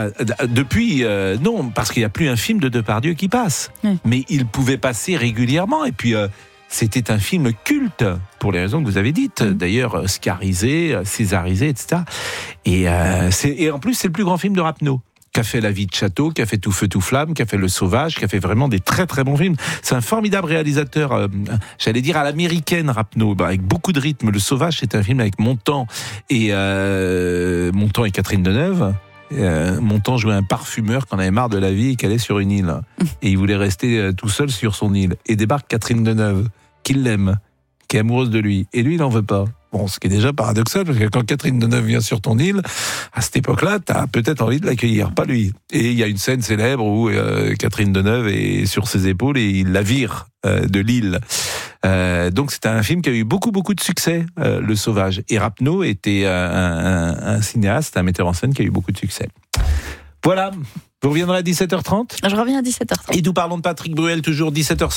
depuis, non, parce qu'il n'y a plus un film de Depardieu qui passe. Mais il pouvait passer régulièrement. Et puis, c'était un film culte, pour les raisons que vous avez dites. D'ailleurs, oscarisé, césarisé, etc. Et en plus, c'est le plus grand film de Rapneau. Qui a fait La vie de château, qui a fait Tout feu, tout flamme, qui a fait Le Sauvage, qui a fait vraiment des très très bons films. C'est un formidable réalisateur, j'allais dire à l'américaine, Rapneau, avec beaucoup de rythme. Le Sauvage, c'est un film avec Montand et Catherine Deneuve. Montand jouait un parfumeur qui en avait marre de la vie et qui allait sur une île. Et il voulait rester tout seul sur son île. Et débarque Catherine Deneuve, qui l'aime, qui est amoureuse de lui. Et lui, il n'en veut pas. Bon, ce qui est déjà paradoxal, parce que quand Catherine Deneuve vient sur ton île, à cette époque-là, t'as peut-être envie de l'accueillir, pas lui. Et il y a une scène célèbre où Catherine Deneuve est sur ses épaules et il la vire de l'île. Donc c'était un film qui a eu beaucoup de succès, Le Sauvage. Et Rapneau était un cinéaste, un metteur en scène qui a eu beaucoup de succès. Voilà, vous reviendrez à 17h30 ? Je reviens à 17h30. Et nous parlons de Patrick Bruel, toujours 17h05.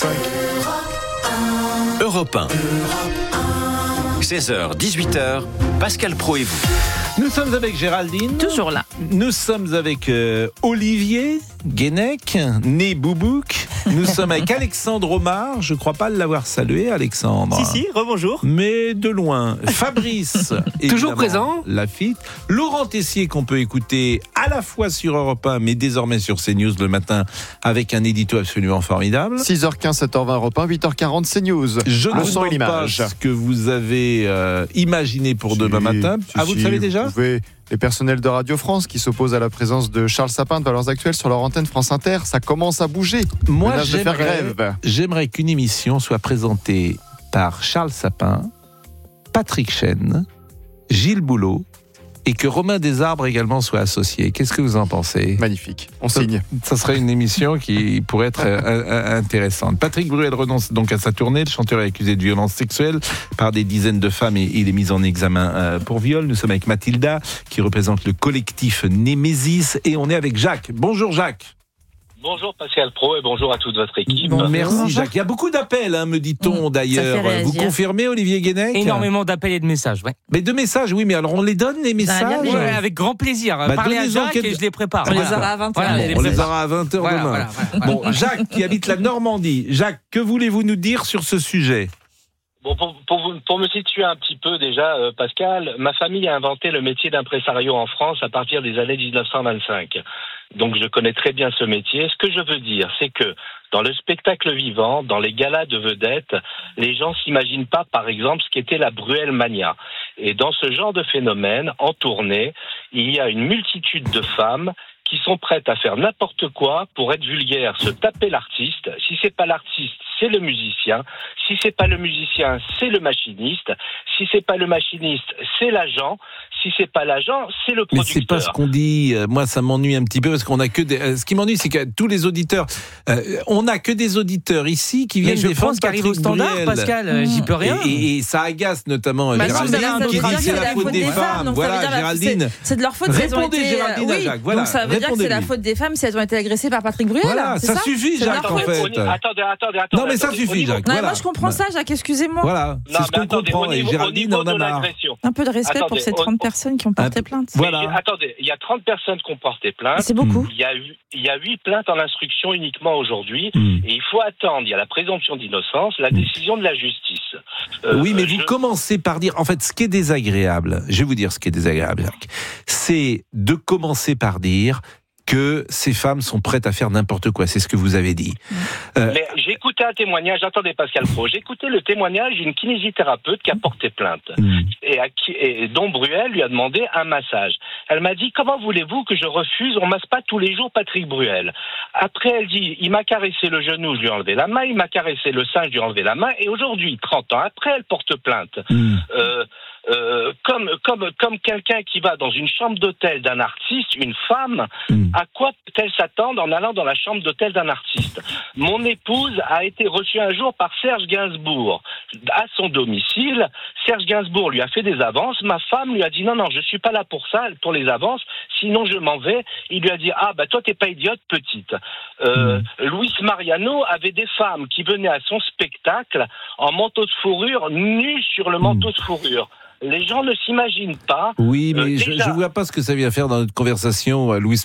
Europe 1. 16h, 18h, Pascal Praud et vous. Nous sommes avec Géraldine. Toujours là. Nous sommes avec Olivier Guénec, né Boubouk. Nous sommes avec Alexandre Omar. Je ne crois pas l'avoir salué, Alexandre. Si, rebonjour. Mais de loin. Fabrice. Toujours présent. Lafitte. Laurent Tessier, qu'on peut écouter à la fois sur Europe 1, mais désormais sur CNews le matin, avec un édito absolument formidable. 6h15, 7h20 Europe 1, 8h40 CNews. Je ne le son et demande l'image. pas ce que vous avez imaginé pour demain matin. Vous le savez déjà ? Vous pouvez, les personnels de Radio France qui s'opposent à la présence de Charles Sapin de Valeurs Actuelles sur leur antenne France Inter, ça commence à bouger. Moi, Menace de faire grève. j'aimerais qu'une émission soit présentée par Charles Sapin, Patrick Chêne, Gilles Boulot, et que Romain Desarbres également soit associé. Qu'est-ce que vous en pensez ? Magnifique, on signe. Ça serait une émission qui pourrait être intéressante. Patrick Bruel renonce donc à sa tournée. Le chanteur est accusé de violence sexuelle par des dizaines de femmes et il est mis en examen pour viol. Nous sommes avec Mathilda, qui représente le collectif Némésis, et on est avec Jacques. Bonjour Jacques. Bonjour Pascal Praud et bonjour à toute votre équipe. Merci Jacques. Il y a beaucoup d'appels, me dit-on d'ailleurs. Vous confirmez, Olivier Guénec ? Énormément d'appels et de messages, ouais. Mais de messages, oui, mais alors on les donne, les messages ? Ouais, avec grand plaisir. Parlez à Jacques et je les prépare. On les aura à 20h. On les aura à 20h demain. Voilà. Bon, Jacques, qui habite la Normandie. Jacques, que voulez-vous nous dire sur ce sujet ? Bon, pour me situer un petit peu déjà, Pascal, ma famille a inventé le métier d'impresario en France à partir des années 1925. Donc je connais très bien ce métier. Ce que je veux dire, c'est que dans le spectacle vivant, dans les galas de vedettes, les gens s'imaginent pas, par exemple, ce qu'était la Bruel Mania. Et dans ce genre de phénomène, en tournée, il y a une multitude de femmes qui sont prêtes à faire n'importe quoi pour être vulgaires, se taper l'artiste. Si c'est pas l'artiste, c'est le musicien. Si c'est pas le musicien, c'est le machiniste. Si c'est pas le machiniste, c'est l'agent. Si c'est pas l'agent, c'est le producteur. Mais c'est pas ce qu'on dit. Moi, ça m'ennuie un petit peu parce qu'on a que des... Ce qui m'ennuie, c'est que tous les auditeurs, on a que des auditeurs ici qui viennent défendre Patrick Bruel. Je pense qu'arrive au standard, Pascal. J'y peux rien. Et ça agace notamment Géraldine qui dit que c'est la faute des femmes. Voilà, Géraldine. C'est de leur faute. Répondez, Géraldine, à Jacques. Voilà. Donc ça veut dire que c'est la faute des femmes si elles ont été agressées par Patrick Bruel. Voilà, ça suffit, Jacques, en fait. Attendez. Non, mais ça suffit, Jacques. Moi, je comprends ça, Jacques. Excusez-moi. Voilà, c'est ce qu'on comprend. Et Géraldine en a marre. Un peu de respect pour ces 30 personnes qui ont porté plainte. Voilà. Attendez, il y a 30 personnes qui ont porté plainte. C'est beaucoup. Il y a 8 plaintes en instruction uniquement aujourd'hui. Et il faut attendre, il y a la présomption d'innocence, la décision de la justice. Oui, mais vous commencez par dire, en fait, ce qui est désagréable, je vais vous dire ce qui est désagréable, Jacques, c'est de commencer par dire que ces femmes sont prêtes à faire n'importe quoi. C'est ce que vous avez dit. Mais j'ai écouté un témoignage, attendez Pascal Praud, j'ai écouté le témoignage d'une kinésithérapeute qui a porté plainte et dont Bruel lui a demandé un massage. Elle m'a dit, comment voulez-vous que je refuse, on masse pas tous les jours Patrick Bruel. Après elle dit, il m'a caressé le genou, je lui ai enlevé la main, il m'a caressé le sein, je lui ai enlevé la main, et aujourd'hui, 30 ans après, elle porte plainte. Comme quelqu'un qui va dans une chambre d'hôtel d'un artiste, une femme, à quoi peut-elle s'attendre en allant dans la chambre d'hôtel d'un artiste ? Mon épouse a été reçue un jour par Serge Gainsbourg à son domicile. Serge Gainsbourg lui a fait des avances. Ma femme lui a dit non, je suis pas là pour ça, pour les avances, sinon je m'en vais. Il lui a dit toi t'es pas idiote, petite. Luis Mariano avait des femmes qui venaient à son spectacle en manteau de fourrure, nues sur le manteau de fourrure. Les gens ne s'imaginent pas. Oui, mais je ne vois pas ce que ça vient faire dans notre conversation, Luis